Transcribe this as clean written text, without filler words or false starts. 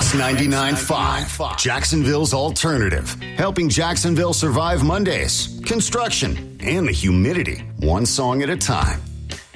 Kicks 99.5, Jacksonville's alternative, helping Jacksonville survive Mondays, construction, and the humidity, one song at a time.